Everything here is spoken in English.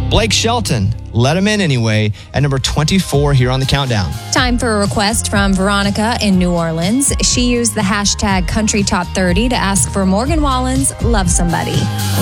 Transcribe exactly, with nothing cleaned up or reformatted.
Blake Shelton, Let Him In Anyway, at number twenty-four here on the countdown. Time for a request from Veronica in New Orleans. She used the hashtag Country Top thirty to ask for Morgan Wallen's Love Somebody.